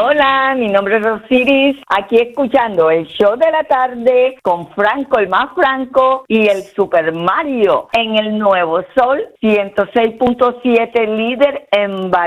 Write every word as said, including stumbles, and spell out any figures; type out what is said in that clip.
Hola, mi nombre es Rosiris, aquí escuchando el show de la tarde con Franco, el más Franco, y el Super Mario en el Nuevo Sol ciento seis punto siete, líder en variedad.